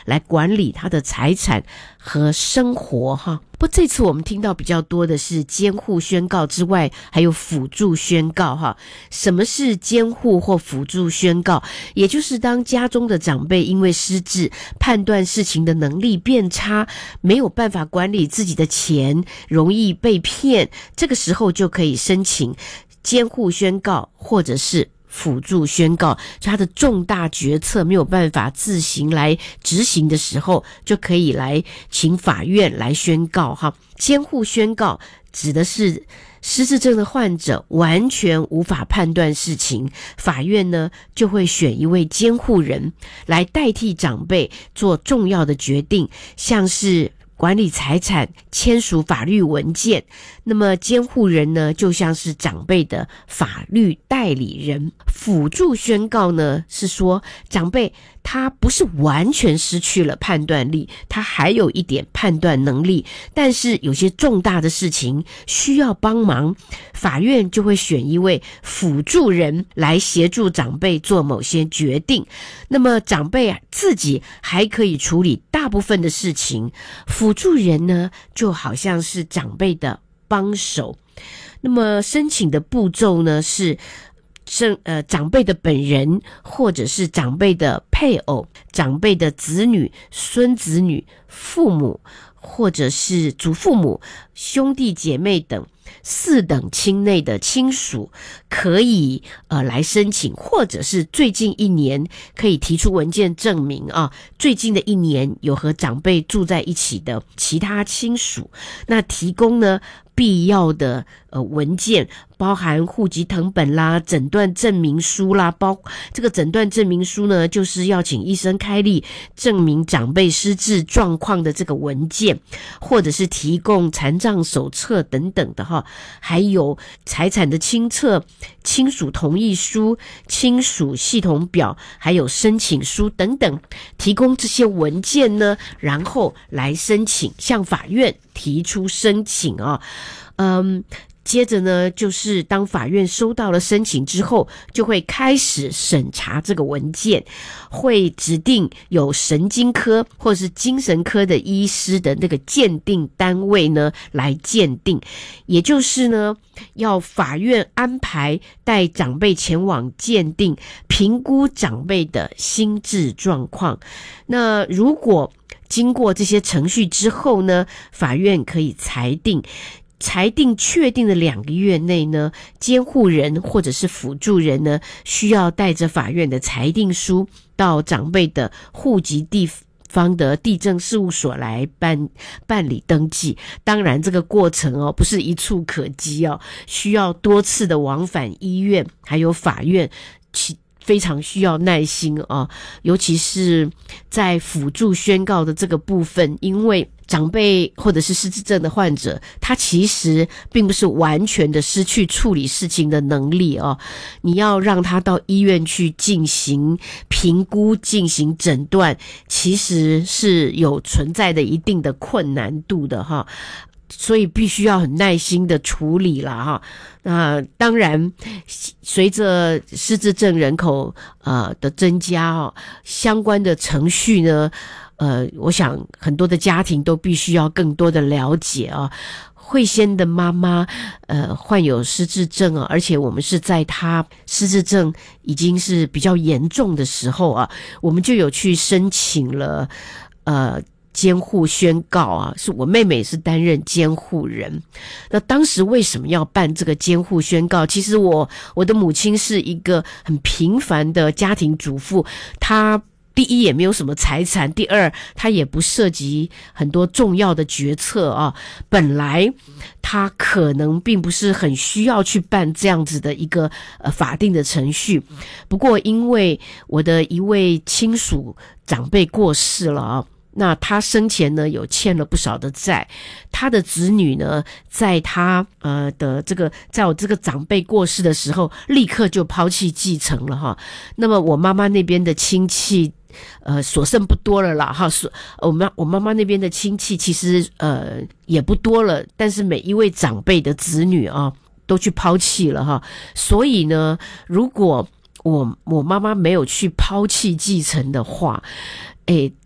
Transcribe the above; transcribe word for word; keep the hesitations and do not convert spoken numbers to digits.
来管理他的财产和生活哈。不，这次我们听到比较多的是监护宣告之外，还有辅助宣告哈。什么是监护或辅助宣告？也就是当家中的长辈因为失智，判断事情的能力变差，没有办法管理自己的钱，容易被骗，这个时候就可以申请监护宣告或者是辅助宣告，他的重大决策没有办法自行来执行的时候，就可以来请法院来宣告哈。监护宣告指的是失智症的患者完全无法判断事情，法院呢就会选一位监护人来代替长辈做重要的决定，像是管理财产、签署法律文件。那么监护人呢，就像是长辈的法律代理人。辅助宣告呢，是说长辈他不是完全失去了判断力，他还有一点判断能力，但是有些重大的事情需要帮忙，法院就会选一位辅助人来协助长辈做某些决定。那么长辈自己还可以处理大部分的事情，辅助人呢，就好像是长辈的帮手。那么申请的步骤呢，是呃长辈的本人，或者是长辈的配偶、长辈的子女、孙子女、父母，或者是祖父母、兄弟姐妹等四等亲内的亲属可以呃来申请，或者是最近一年可以提出文件证明啊，最近的一年有和长辈住在一起的其他亲属，那提供呢必要的呃文件，包含户籍誊本啦、诊断证明书啦，包这个诊断证明书呢，就是要请医生开立证明长辈失智状况的这个文件，或者是提供残障手册等等的哈，还有财产的清册、亲属同意书、亲属系统表，还有申请书等等，提供这些文件呢，然后来申请，向法院提出申请啊。嗯，接着呢，就是当法院收到了申请之后，就会开始审查这个文件，会指定有神经科或是精神科的医师的那个鉴定单位呢来鉴定，也就是呢，要法院安排带长辈前往鉴定，评估长辈的心智状况。那如果经过这些程序之后呢，法院可以裁定裁定确定的两个月内呢，监护人或者是辅助人呢，需要带着法院的裁定书到长辈的户籍地方的地政事务所来办办理登记。当然这个过程哦，不是一触可及哦，需要多次的往返医院还有法院，其非常需要耐心啊，尤其是在辅助宣告的这个部分，因为长辈或者是失智症的患者，他其实并不是完全的失去处理事情的能力哦，你要让他到医院去进行评估、进行诊断，其实是有存在的一定的困难度的哈。所以必须要很耐心的处理了哈。那当然，随着失智症人口呃的增加哦，相关的程序呢，呃，我想很多的家庭都必须要更多的了解啊。慧仙的妈妈呃患有失智症啊，而且我们是在她失智症已经是比较严重的时候啊，我们就有去申请了呃监护宣告啊，是我妹妹是担任监护人。那当时为什么要办这个监护宣告？其实我我的母亲是一个很平凡的家庭主妇，她第一也没有什么财产，第二她也不涉及很多重要的决策啊。本来她可能并不是很需要去办这样子的一个呃法定的程序，不过因为我的一位亲属长辈过世了啊，那他生前呢有欠了不少的债，他的子女呢在他呃的这个在我这个长辈过世的时候立刻就抛弃继承了哈。那么我妈妈那边的亲戚呃所剩不多了啦哈，我妈我妈妈那边的亲戚其实呃也不多了，但是每一位长辈的子女啊都去抛弃了哈。所以呢，如果我我妈妈没有去抛弃继承的话，诶，